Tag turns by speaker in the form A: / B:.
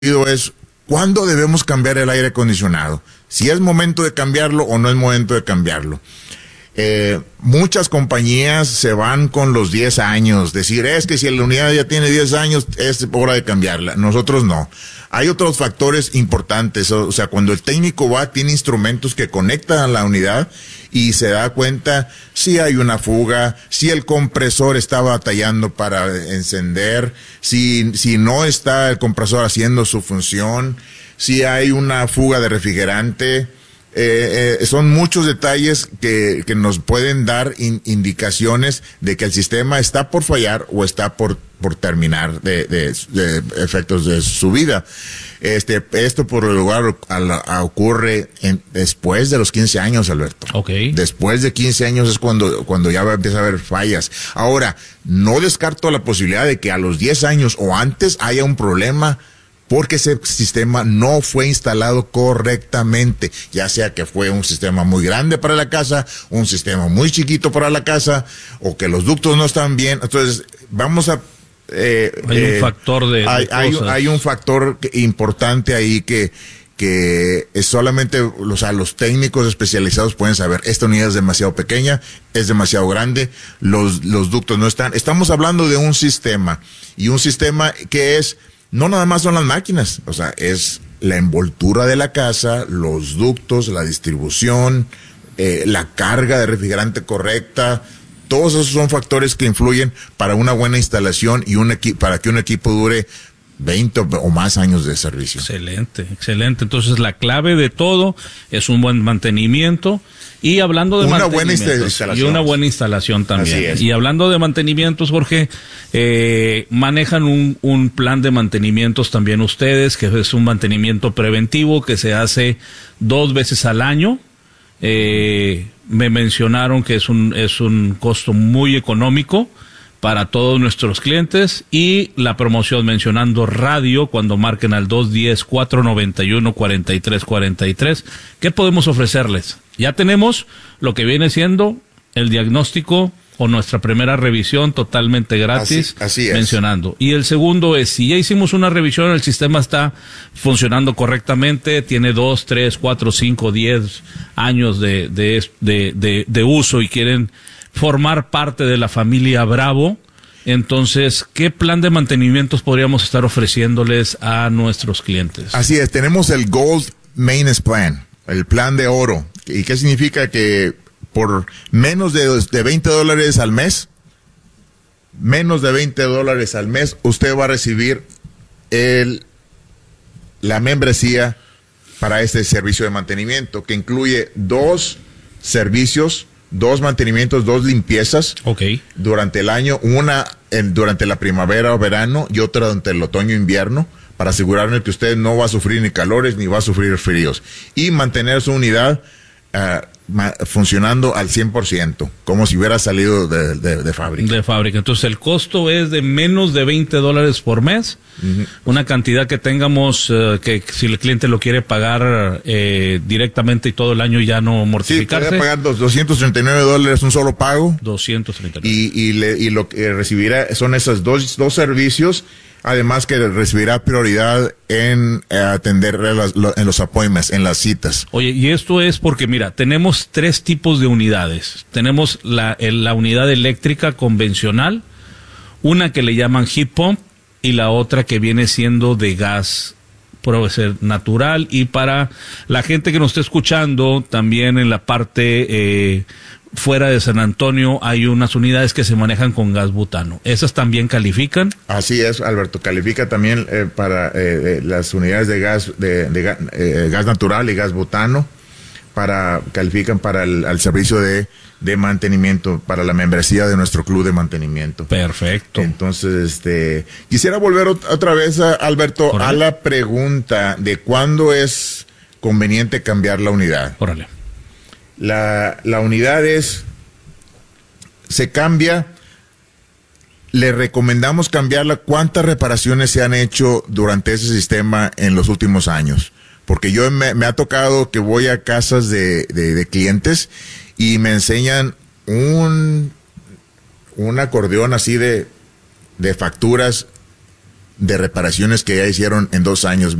A: es ¿cuándo debemos cambiar el aire acondicionado? Si es momento de cambiarlo o no es momento de cambiarlo. Muchas compañías se van con los 10 años, decir es que si la unidad ya tiene 10 años es hora de cambiarla. Nosotros no. Hay otros factores importantes, o sea, cuando el técnico va, tiene instrumentos que conectan a la unidad y se da cuenta si hay una fuga, si el compresor está batallando para encender, si no está el compresor haciendo su función, si hay una fuga de refrigerante. Son muchos detalles que nos pueden dar indicaciones de que el sistema está por fallar o está por terminar de efectos de su vida. Esto por lo lugar ocurre después de los 15 años, Alberto.
B: Okay.
A: Después de 15 años es cuando ya empieza a haber fallas. Ahora, no descarto la posibilidad de que a los 10 años o antes haya un problema porque ese sistema no fue instalado correctamente, ya sea que fue un sistema muy grande para la casa, un sistema muy chiquito para la casa, o que los ductos no están bien. Entonces, vamos a...
B: hay un factor
A: hay un factor importante ahí que es solamente, o sea, los técnicos especializados pueden saber, esta unidad es demasiado pequeña, es demasiado grande, los ductos no están. Estamos hablando de un sistema, y un sistema que es... No nada más son las máquinas, o sea, es la envoltura de la casa, los ductos, la distribución, la carga de refrigerante correcta. Todos esos son factores que influyen para una buena instalación y para que un equipo dure 20 o más años de servicio.
B: Excelente, excelente. Entonces la clave de todo es un buen mantenimiento y hablando de
A: una buena instalación.
B: Y una buena instalación también.
A: Así es.
B: Y hablando de mantenimientos, Jorge, manejan un plan de mantenimientos también ustedes, que es un mantenimiento preventivo que se hace 2 veces al año. Me mencionaron que es un costo muy económico para todos nuestros clientes, y la promoción mencionando radio cuando marquen al 210-491-4343. ¿Qué podemos ofrecerles? Ya tenemos lo que viene siendo el diagnóstico o nuestra primera revisión totalmente gratis,
A: así es.
B: Mencionando. Y el segundo es, si ya hicimos una revisión, el sistema está funcionando correctamente, tiene 2, 3, 4, 5, 10 años de uso y quieren formar parte de la familia Bravo, entonces, ¿qué plan de mantenimientos podríamos estar ofreciéndoles a nuestros clientes?
A: Así es, tenemos el Gold Maintenance Plan, el plan de oro. ¿Y qué significa? Que por menos de $20 al mes, usted va a recibir la membresía para este servicio de mantenimiento, que incluye 2 servicios, 2 mantenimientos, 2 limpiezas.
B: Okay.
A: Durante el año, una durante la primavera o verano y otra durante el otoño e invierno, para asegurarnos que usted no va a sufrir ni calores ni va a sufrir fríos, y mantener su unidad funcionando al 100%, como si hubiera salido de fábrica.
B: De fábrica. Entonces el costo es de menos de $20 por mes, una cantidad que tengamos, que si el cliente lo quiere pagar directamente y todo el año ya no mortificarse.
A: Sí, puede pagar $239 un solo pago.
B: 239.
A: Y lo que recibirá son esos dos servicios. Además que recibirá prioridad en atender en los appointments, en las citas.
B: Oye, y esto es porque, mira, tenemos 3 tipos de unidades. Tenemos la unidad eléctrica convencional, una que le llaman heat pump y la otra que viene siendo de gas, puede ser natural. Y para la gente que nos está escuchando, también en la parte fuera de San Antonio hay unas unidades que se manejan con gas butano. ¿Esas también califican? Así
A: es, Alberto. Califica también para las unidades de gas gas natural y gas butano. Califican para el servicio de mantenimiento, para la membresía de nuestro club de mantenimiento.
B: Perfecto.
A: Entonces, quisiera volver otra vez, Alberto, a la pregunta de cuándo es conveniente cambiar la unidad.
B: Órale.
A: La unidad se cambia, le recomendamos cambiarla. ¿Cuántas reparaciones se han hecho durante ese sistema en los últimos años? Porque yo me ha tocado que voy a casas de clientes y me enseñan un acordeón así de facturas de reparaciones que ya hicieron en 2 años.